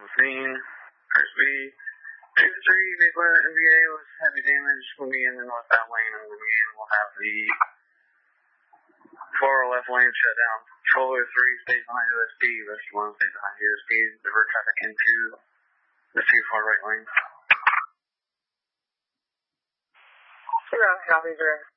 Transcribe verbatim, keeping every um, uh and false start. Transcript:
Scene, first B. two three, Bigfoot M V A was heavy damage. Will be in the northbound lane, and we'll have the four oh left lane shut down. twelve oh three stays behind U S P, Rescue one stays behind U S P, divert traffic into the two four right lane. Zero, copy, zero.